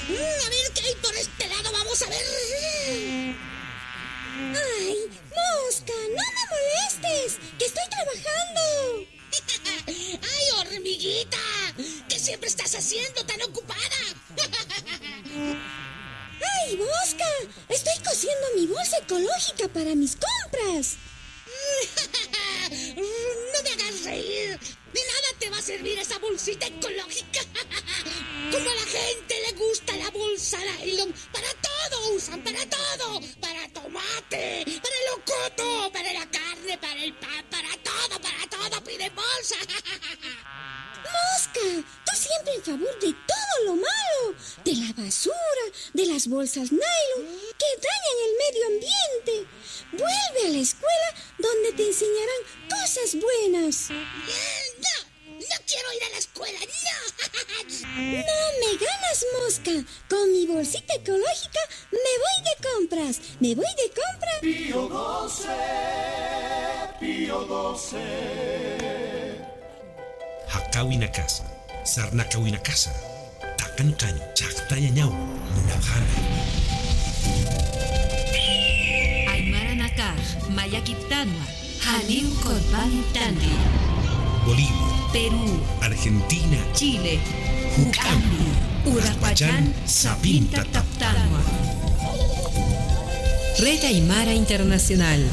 A ver qué hay por este lado, vamos a ver. ¡Ay, Mosca! ¡No me molestes! ¡Que estoy trabajando! ¡Ay, hormiguita! ¿Qué siempre estás haciendo tan ocupada? ¡Ay, Mosca! Estoy cosiendo mi bolsa ecológica para mis compras. No me hagas reír. De nada te va a servir esa bolsita ecológica. Como a la gente le gusta la bolsa nylon. Para todo usan, para todo. Para tomate, para el locoto, para la carne, para el pan, para todo piden bolsa. Mosca, tú siempre en favor de todo lo malo. De la basura, de las bolsas nylon, que dañan el medio ambiente. Vuelve a la escuela donde te enseñarán cosas buenas. No quiero ir a la escuela, no. No me ganas, Mosca. Con mi bolsita ecológica me voy de compras. Pío 12, Pío 12. Hakawina casa, sarnakawina casa, takankan, chaktaya ñau, munabhana. Aymara Nakar, Mayakiptanwa, Halim Kodbalitandi. Bolivia, Perú, Argentina, Chile, Hukambi, Urahuachán, Sapinta Taptanwa. Red Aymara Internacional.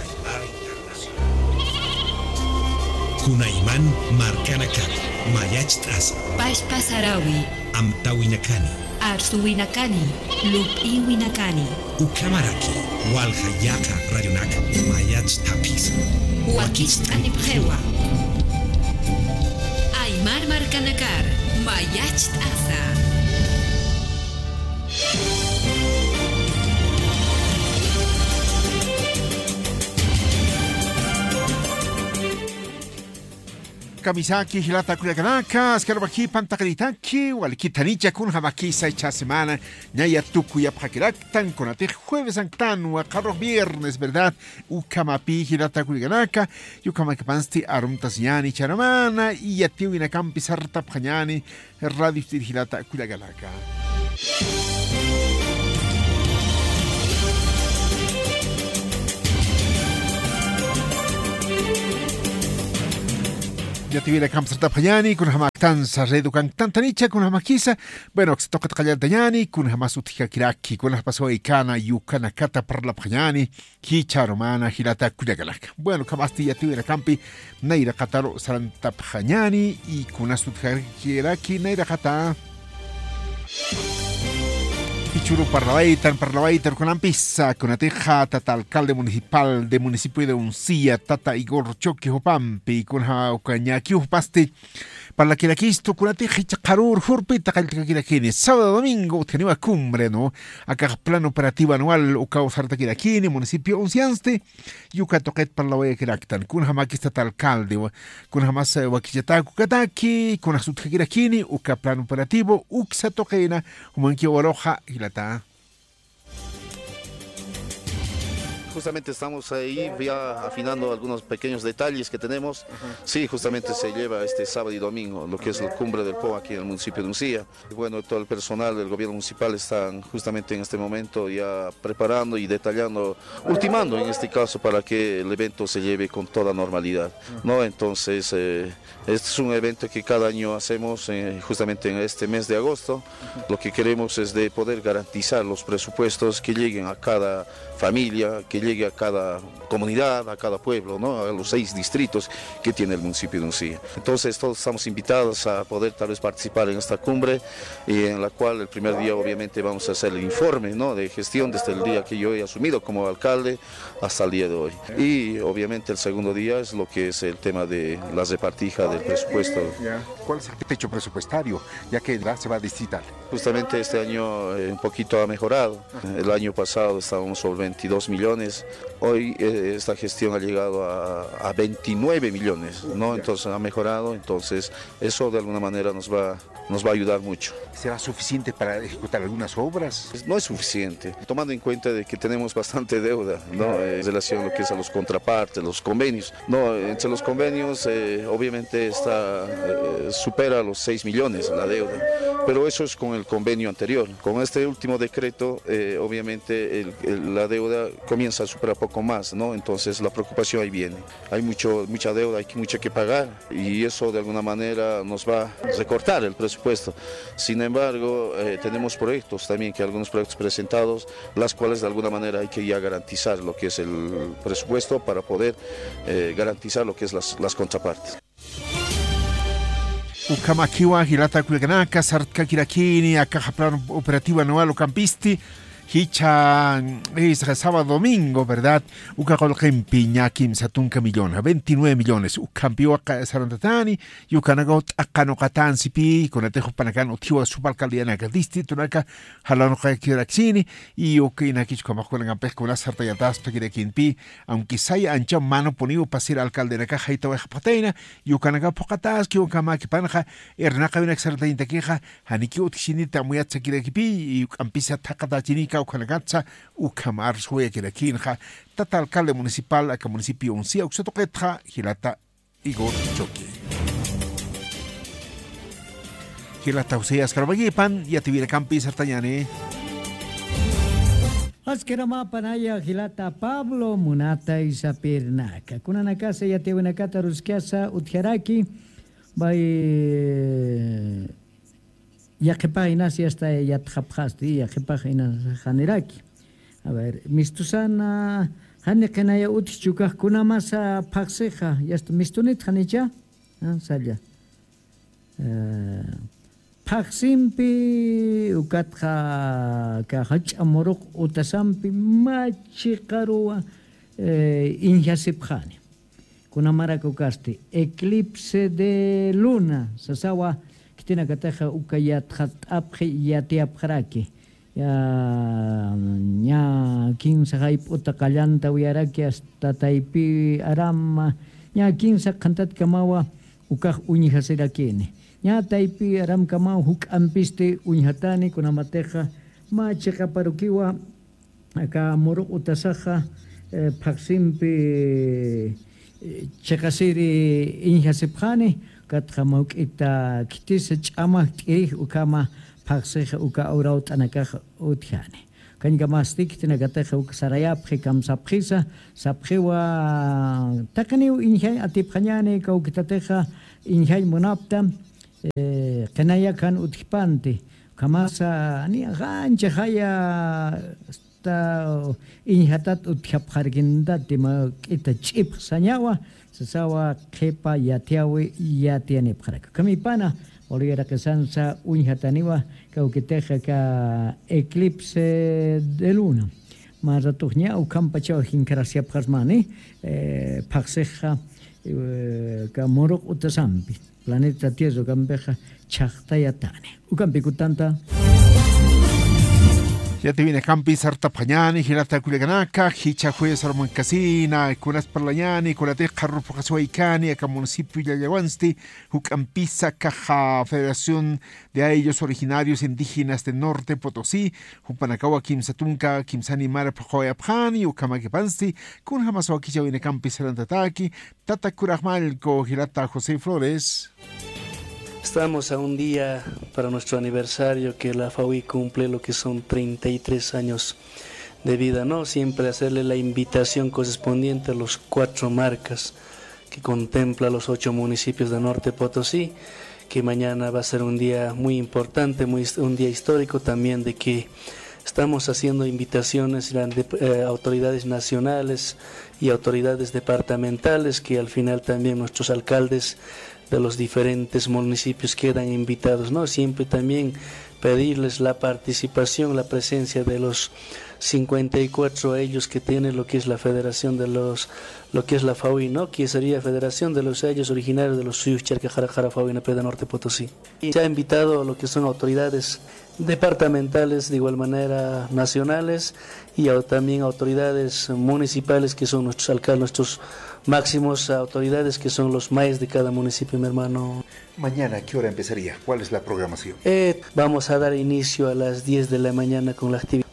Kunaiman Markanakar, Mayachtas, Pashpa Sarawi, Amtawinakani, Arsuwinakani, Lupiwinakani, Ukamaraki, Waljayaka Rayonak, Mayach Tapis, Huaquichtanipjewa. Aymar Markanakar, Mayachtaza. Kamisaki, Hilata Kuyaganaka, Scarabaki, Pantacalitaki, Walkitanicha, kun Hamaki, Saicha semana, Naya Tuku y Abhakiraktan, con ate jueves Anctan, Carros viernes, ¿verdad? Ukamapi, Hilata Kuyaganaka, Yukamakapansti, Arumtasiani, Charamana, y Yatiwina Campi, Sarta Panyani, Radio Hilata Kuyaganaka. Ya te viene Kamsar Tapayani, con Hamaktan Sarredu Tantanicha, con Hamakisa, bueno, se toca Takayal Dayani, con Hamasutika Kiraki, con las paso Ikana, Yukana Kata Parla Payani, Kicha Romana, Hilata Kuyagalak. Bueno, Kamasti ya te viene Campi, Naira Kataro Santa Payani, y con Asutka Kiraki, Naira Kata. Pichuru Parlabaitar con Ampisa, con Ateja, Tata alcalde municipal de municipio de Uncía, Tata Igor Choque Hopampi, con Jaucañaki Upasti, para la Kiraquisto, con Ateja Chacarur, Jurpita, Calcaquiraquini, sábado domingo, tenía cumbre, ¿no? Acá plan operativo anual, o causarta Kiraquini, municipio Uncianste, Yucatoquet para la Oya Kiractan, con Jamaki Tata alcalde, con Jamas Wakijataku Kataki, con Azutja Kiraquini, Uca plan operativo, Uxatoquena, Humanquio Baloja, y la ta. Justamente estamos ahí ya afinando algunos pequeños detalles que tenemos. Sí, justamente se lleva este sábado y domingo lo que es la cumbre del POA aquí en el municipio de Uncía. Y bueno, todo el personal del gobierno municipal están justamente en este momento ya preparando y detallando, ultimando en este caso para que el evento se lleve con toda normalidad, ¿no? Entonces, este es un evento que cada año hacemos justamente en este mes de agosto. Lo que queremos es de poder garantizar los presupuestos que lleguen a cada familia, que llegue a cada comunidad, a cada pueblo, ¿no? A los 6 distritos que tiene el municipio de Uncía. Entonces todos estamos invitados a poder tal vez participar en esta cumbre, y en la cual el primer día obviamente vamos a hacer el informe, ¿no? De gestión desde el día que yo he asumido como alcalde hasta el día de hoy. Y obviamente el segundo día es lo que es el tema de la repartija del presupuesto. ¿Cuál es el techo presupuestario, ya que se va a distritar? Justamente este año un poquito ha mejorado. El año pasado estábamos sobre 22 millones. Hoy esta gestión ha llegado a 29 millones, ¿no? Entonces ha mejorado, entonces eso de alguna manera nos va a ayudar mucho. ¿Será suficiente para ejecutar algunas obras? No es suficiente, tomando en cuenta de que tenemos bastante deuda, ¿no? En relación a lo que es a los contrapartes, los convenios, ¿no? Entre los convenios obviamente supera los 6 millones la deuda. pero eso es con el convenio anterior. Con este último decreto, obviamente la deuda comienza a superar poco más, ¿no? Entonces la preocupación ahí viene. Hay mucha deuda, hay mucho que pagar y eso de alguna manera nos va a recortar el presupuesto. Sin embargo, tenemos proyectos también, algunos proyectos presentados, las cuales de alguna manera hay que ya garantizar lo que es el presupuesto para poder garantizar lo que es las contrapartes. Ukamakiwa hilata kuleganaka sartka kirakini akaja plan operativa anual campisti hicha es sábado domingo, ¿verdad? Ukakolqin piña kim satunka millones, 29 millones. Ukampiwa acá sarantatani, ukanagot akanokatan sipi, con atejo panakan utiwa subalcaldía naka distrito naka halanoka kiraxini y ukinakich como con ampes con las sartayatas pekirekin pi, aunque saya ancha mano ponido pasir alcalde naka jaita wejpateina, ukanaga pokatas ki ukamaki panja ernaka vinak sartayinta queja, haniki utishinita muyatsa kirekipi y ukampisa takatachini Ucanagatza, Ucamar, Sueya, Kirakinja, Tata alcalde municipal, acá municipio Uncia, Uxatoquetja, Gilata, Igor Choque. Gilata Useas, Carbaguipan, y Ativira Campi, Sartañane. Askerama Panaya, Gilata Pablo, Munata y Sapirnaca. Kunanakasa, Yativinakata, Ruskiasa, Utjaraki, by. Yakepa inasi hasta yatjapjasti, yakepa inas haneraki. A ver, mistusana hanekenaya utichuka kunamasa pakseja, yasta mistunit hanecha, salya. Paksimpi ukatja kahach amorok utasampi machikarua injasipjani. Kunamara kukasti eclipse de luna, sasawa tiene que tener ukayat apri yatiaphraki ya 15 haip utakalanta uyaraki hasta taipi arama ya 15 kantat kamawa ukah unihasirakini ya taipi aram kamawa huk ampiste unihatani kuna mateja ma cheka parukiwa aka morok utasaja paksimpi chekasiri inhasipkhani katjamauk ita kitis chama kiri ukama pakseja uka auraut anakaj utjane kangamastik tinagateja uk sarayap hikam sapkhisa sapkhiwa takani inhay atipkhanyane kaukitateja inhay munapta kanaya kan utjpanti kamasa ani gancha haya sta inhatat utjapkharginda tima ita chip sanyawa sasawa kepa yatiawi yatiane pharaka kami pana oliera que sansa unhataniwa kaukiteja ka eclipse de luna maratuhnya ukampacha hinkrasia phasmani phakseja ka morok utasampi planeta tierra kambeja chaqta yatane ukampi kutanta Ya te viene campi sarta pañani, girata culeganaka, hicha juez armon casina, culas parlañani, culate carro pocasuaicani, acá municipio de Yaguansti, Jucampisa, Caja Federación de ellos originarios indígenas del norte Potosí, Jupanacagua, Kimsatunca, Kimsani Mara Pajoyapjani, Ucamaquepansti, Kunjamasoaquicha viene campi sarantataki, Tata Curajmalco, girata José Flores. Estamos a un día para nuestro aniversario que la FAUI cumple lo que son 33 años de vida, ¿no? Siempre hacerle la invitación correspondiente a los 4 marcas que contempla los 8 municipios de Norte Potosí, que mañana va a ser un día muy importante, un día histórico también, de que estamos haciendo invitaciones a autoridades nacionales y autoridades departamentales, que al final también nuestros alcaldes de los diferentes municipios quedan invitados, ¿no? Siempre también pedirles la participación, la presencia de los 54 ellos que tienen lo que es la federación de lo que es la FAUI, ¿no? Que sería Federación de los Ellos originarios de los Suyos Charcajarajara FAUI en Peda Norte Potosí. Y se ha invitado a lo que son autoridades departamentales, de igual manera nacionales, y también autoridades municipales que son nuestros alcaldes, nuestros máximos autoridades que son los mayas de cada municipio, mi hermano. Mañana, ¿qué hora empezaría? ¿Cuál es la programación? Vamos a dar inicio a las 10 de la mañana con la actividad.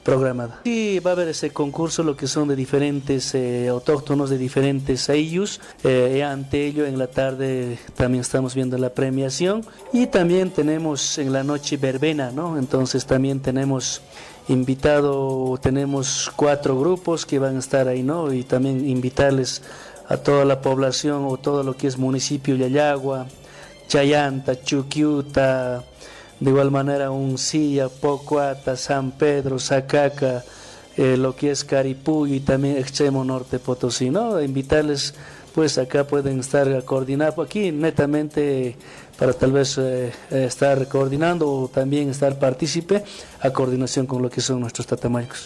programada. Sí, va a haber ese concurso, lo que son de diferentes autóctonos de diferentes ayllus. Ante ello, en la tarde también estamos viendo la premiación y también tenemos en la noche verbena, ¿no? Entonces también tenemos invitado, tenemos 4 grupos que van a estar ahí, ¿no? Y también invitarles a toda la población o todo lo que es municipio Yayagua, Chayanta, Chuquiuta, de igual manera Uncilla, Pocuata, San Pedro, Sacaca, lo que es Caripuyo y también extremo norte Potosí, ¿no? Invitarles, pues acá pueden estar coordinados, aquí netamente para tal vez estar coordinando o también estar partícipe a coordinación con lo que son nuestros tatamaycos.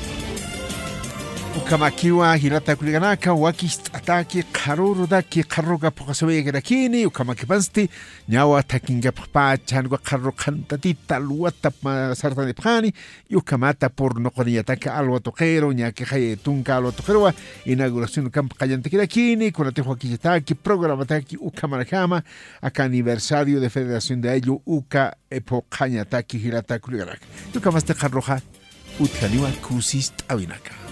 Ukamakiwa hilata kuliganaka wakis ataki karuru daki karuga pokasawe gerakini ukamakipansti nyawa takinga papachan wa karru kantatita luata sarta de pani ukamata por no koniyataka alwa toquero nyaki haye tunka alwa toquero inauguración campo callante gerakini con ate wakitaki programa taki ukamanakama acá aniversario de Federación de Ayllu uka epokanyataki hilata kuliganaka ukamaste karroja utkaniwa kusist awinaka.